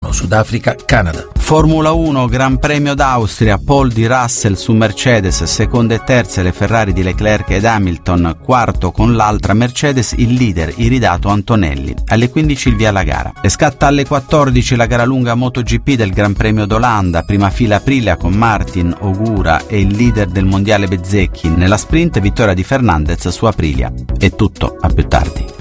1, Sudafrica, Canada. Formula 1, Gran Premio d'Austria, pole di Russell su Mercedes, seconde e terze le Ferrari di Leclerc ed Hamilton, quarto con l'altra Mercedes il leader iridato Antonelli. Alle 15 il via alla gara. E scatta alle 14 la gara lunga MotoGP del Gran Premio d'Olanda, prima fila Aprilia con Martin, Ogura e il leader del mondiale Bezzecchi. Nella sprint vittoria di Fernandez su Aprilia. È tutto, a più tardi.